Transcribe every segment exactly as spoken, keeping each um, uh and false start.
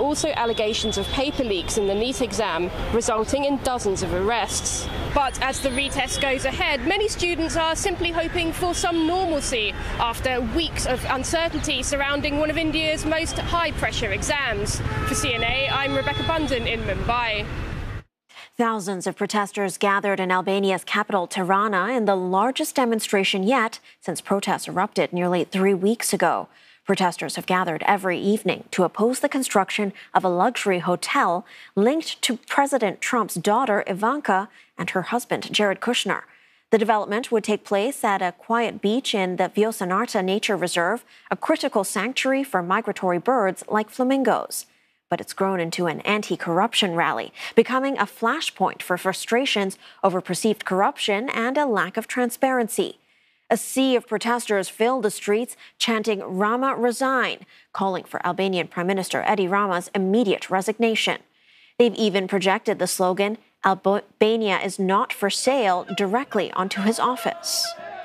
also allegations of paper leaks in the NEET exam, resulting in dozens of arrests. But as the retest goes ahead, many students are simply hoping for some normalcy after weeks of uncertainty surrounding one of India's most high-pressure exams. For C N A, I'm Rebecca Bunden in Mumbai. Thousands of protesters gathered in Albania's capital, Tirana, in the largest demonstration yet since protests erupted nearly three weeks ago. Protesters have gathered every evening to oppose the construction of a luxury hotel linked to President Trump's daughter, Ivanka, and her husband, Jared Kushner. The development would take place at a quiet beach in the Viosanarta Nature Reserve, a critical sanctuary for migratory birds like flamingos. But it's grown into an anti-corruption rally, becoming a flashpoint for frustrations over perceived corruption and a lack of transparency. A sea of protesters filled the streets, chanting "Rama resign," calling for Albanian Prime Minister Edi Rama's immediate resignation. They've even projected the slogan, "Albania is not for sale," directly onto his office.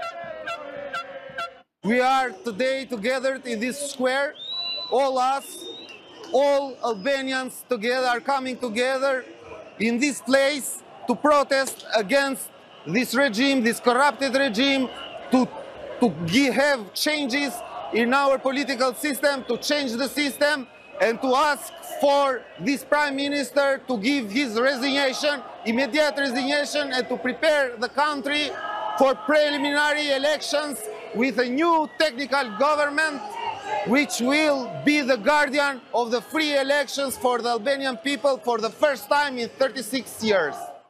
We are today together in this square, all us, all Albanians together are coming together in this place to protest against this regime, this corrupted regime, to, to give, have changes in our political system, to change the system, and to ask for this Prime Minister to give his resignation, immediate resignation, and to prepare the country for preliminary elections with a new technical government which will be the guardian of the free elections for the Albanian people for the first time in thirty-six years.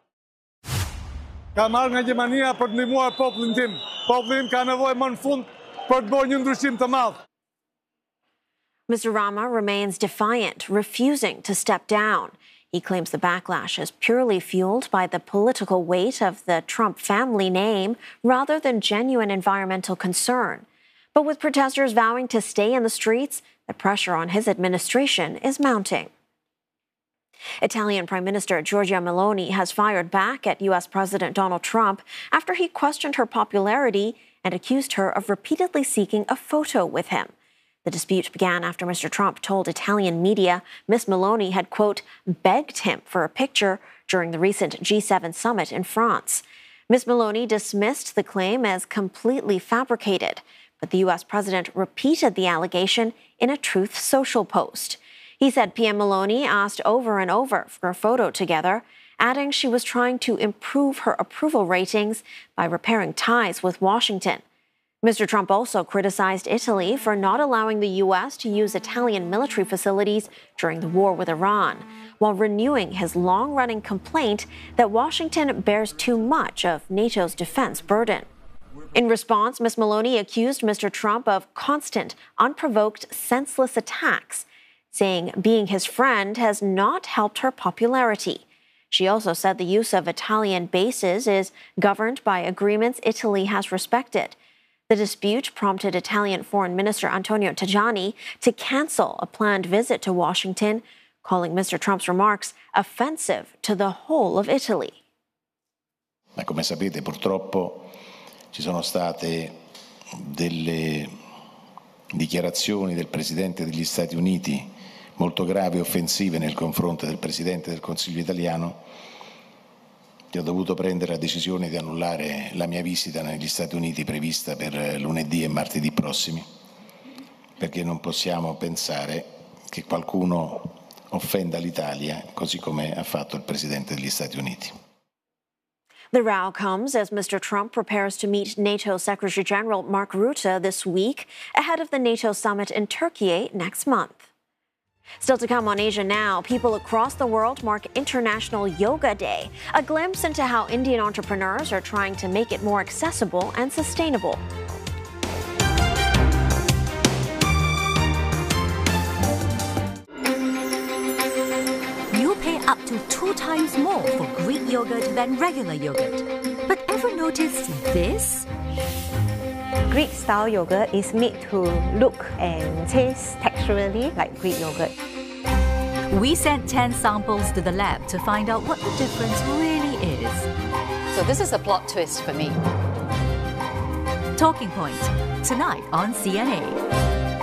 Ka marrë nga Gjermania për të ndihmuar popullin tim. Populli im ka nevojë më në fund për të bërë një ndryshim të madh. Mister Rama remains defiant, refusing to step down. He claims the backlash is purely fueled by the political weight of the Trump family name rather than genuine environmental concern. But with protesters vowing to stay in the streets, the pressure on his administration is mounting. Italian Prime Minister Giorgia Meloni has fired back at U S President Donald Trump after he questioned her popularity and accused her of repeatedly seeking a photo with him. The dispute began after Mister Trump told Italian media Miss Meloni had, quote, begged him for a picture during the recent G seven summit in France. Miss Meloni dismissed the claim as completely fabricated, but the U S president repeated the allegation in a Truth Social post. He said P M Meloni asked over and over for a photo together, adding she was trying to improve her approval ratings by repairing ties with Washington. Mister Trump also criticized Italy for not allowing the U S to use Italian military facilities during the war with Iran, while renewing his long-running complaint that Washington bears too much of NATO's defense burden. In response, Miz Meloni accused Mister Trump of constant, unprovoked, senseless attacks, saying being his friend has not helped her popularity. She also said the use of Italian bases is governed by agreements Italy has respected. The dispute prompted Italian Foreign Minister Antonio Tajani to cancel a planned visit to Washington, calling Mister Trump's remarks offensive to the whole of Italy. Ma come sapete, purtroppo ci sono state delle dichiarazioni del Presidente degli Stati Uniti molto gravi e offensive nei confronti del Presidente del Consiglio italiano, che ho dovuto prendere la decisione di annullare la mia visita negli Stati Uniti prevista per lunedì e martedì prossimi, perché non possiamo pensare che qualcuno offenda l'Italia così come ha fatto il Presidente degli Stati Uniti. The row comes as Mister Trump prepares to meet NATO Secretary General Mark Rutte this week ahead of the NATO summit in Turkey next month. Still to come on Asia Now, people across the world mark International Yoga Day, a glimpse into how Indian entrepreneurs are trying to make it more accessible and sustainable. You'll pay up to two times more for Greek yogurt than regular yogurt. But ever notice this? Greek-style yogurt is made to look and taste texturally like Greek yogurt. We sent ten samples to the lab to find out what the difference really is. So this is a plot twist for me. Talking Point, tonight on C N A.